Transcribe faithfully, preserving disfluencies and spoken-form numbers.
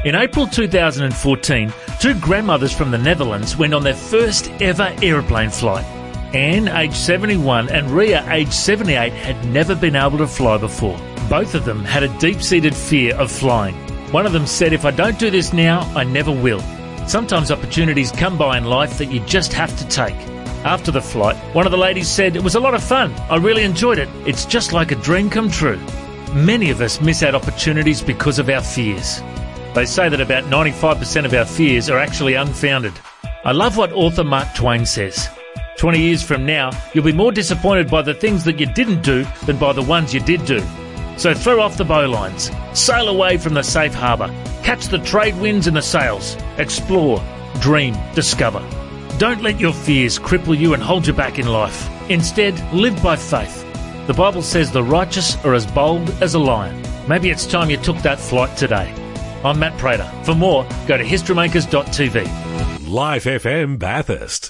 In April two thousand fourteen, two grandmothers from the Netherlands went on their first ever aeroplane flight. Anne, aged seventy-one, and Ria, aged seventy-eight, had never been able to fly before. Both of them had a deep-seated fear of flying. One of them said, "If I don't do this now, I never will." Sometimes opportunities come by in life that you just have to take. After the flight, one of the ladies said, "It was a lot of fun. I really enjoyed it. It's just like a dream come true." Many of us miss out opportunities because of our fears. They say that about ninety-five percent of our fears are actually unfounded. I love what author Mark Twain says. twenty years from now, you'll be more disappointed by the things that you didn't do than by the ones you did do. So throw off the bowlines, sail away from the safe harbour, catch the trade winds and the sails, explore, dream, discover. Don't let your fears cripple you and hold you back in life. Instead, live by faith. The Bible says the righteous are as bold as a lion. Maybe it's time you took that flight today. I'm Matt Prater. For more, go to historymakers dot t v. Life F M Bathurst.